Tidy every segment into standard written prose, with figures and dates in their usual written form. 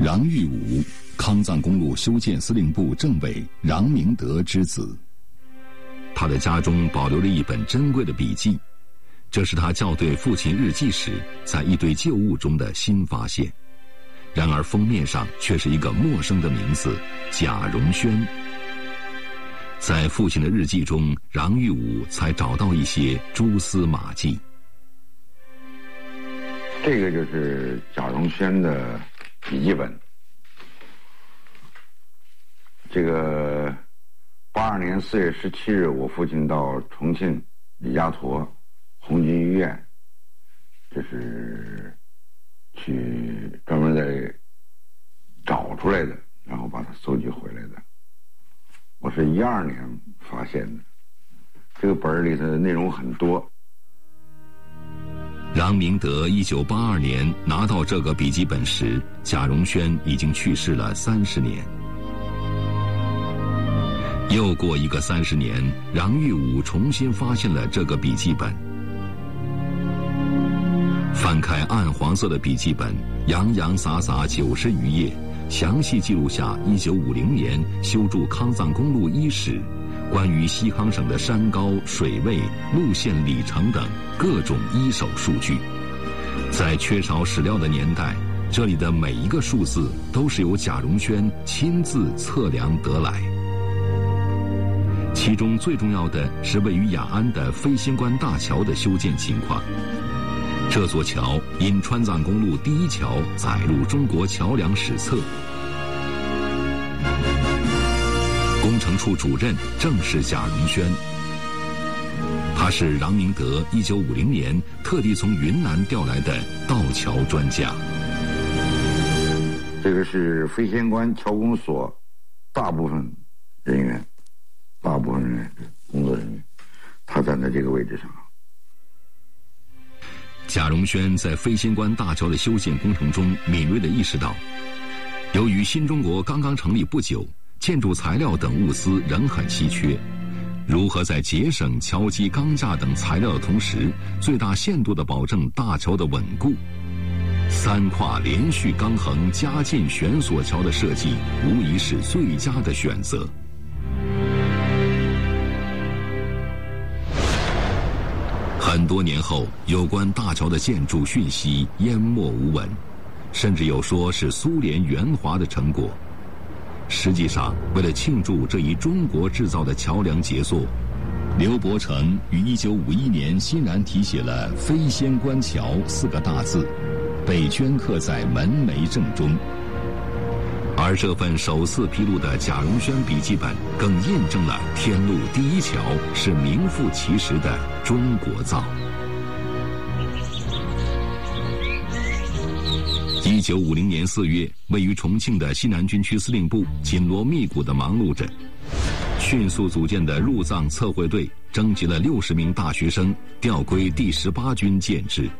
禳玉武，康藏公路修建司令部政委禳明德之子。他的家中保留了一本珍贵的笔记，这是他校对父亲日记时在一堆旧物中的新发现。然而封面上却是一个陌生的名字贾荣轩。在父亲的日记中，禳玉武才找到一些蛛丝马迹。 这个就是贾荣轩的笔记本。这个82年4月17日，我父亲到重庆李家沱红军医院，就是去专门在找出来的，然后把它搜集回来的。我是12年发现的，这个本里头的内容很多。 禳明德1982年拿到这个笔记本时，贾荣轩已经去世了30年。又过一个30年，禳玉武重新发现了这个笔记本。翻开暗黄色的笔记本，洋洋洒洒90余页，详细记录下1950年修筑康藏公路伊始，关于西康省的山高、水位、路线里程等各种一手数据。在缺少史料的年代，这里的每一个数字都是由贾荣轩亲自测量得来。其中最重要的是位于雅安的飞仙关大桥的修建情况。这座桥因川藏公路第一桥载入中国桥梁史册。工程处主任正是贾荣轩，他是禳明德1950年特地从云南调来的道桥专家。 这个是飞仙关桥工所大部分人员工作人员，他站在这个位置上。 贾荣轩在飞仙关大桥的修建工程中敏锐地意识到，由于新中国刚刚成立不久，建筑材料等物资仍很稀缺，如何在节省桥基钢架等材料的同时，最大限度地保证大桥的稳固？3跨连续钢横加进悬索桥的设计无疑是最佳的选择。很多年后，有关大桥的建筑讯息淹没无闻，甚至有说是苏联援华的成果。实际上，为了庆祝这一中国制造的桥梁杰作，刘伯承于1951年欣然题写了“飞仙关桥”4个大字，被镌刻在门楣正中。而这份首次披露的贾荣轩笔记本，更印证了天路第一桥是名副其实的中国造。1950年4月，位于重庆的西南军区司令部紧锣密鼓地忙碌着，迅速组建的入藏测绘队征集了60名大学生，调归第18军建制。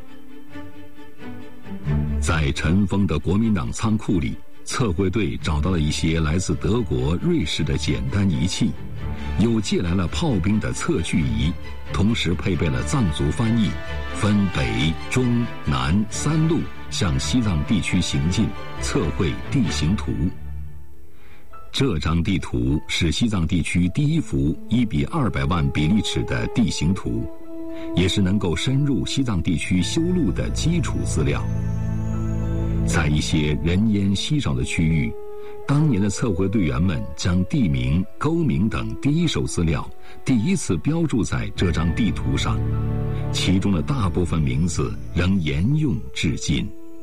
在尘封的国民党仓库里，测绘队找到了一些来自德国、瑞士的简单仪器，又借来了炮兵的测距仪，同时配备了藏族翻译，分北、中、南3路向西藏地区行进，测绘地形图。这张地图是西藏地区第一幅1比200万比例尺的地形图，也是能够深入西藏地区修路的基础资料。在一些人烟稀少的区域，当年的测绘队员们将地名、沟名等第一手资料第一次标注在这张地图上，其中的大部分名字仍沿用至今。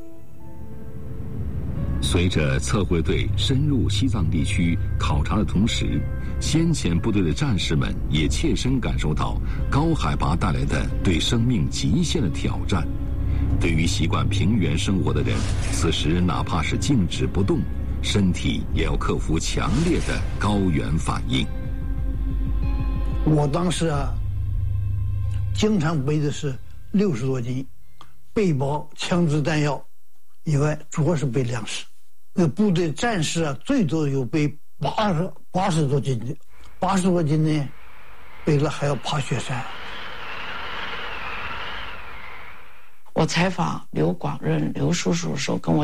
随着测绘队深入西藏地区考察的同时，先遣部队的战士们也切身感受到高海拔带来的对生命极限的挑战。对于习惯平原生活的人，此时哪怕是静止不动，身体也要克服强烈的高原反应。 我当时经常背的是60多斤，背包、枪支弹药以外，主要是背粮食。那部队战士最多有背80多斤的，80多斤呢，背了还要爬雪山。 我采访刘广任刘叔叔的时候跟我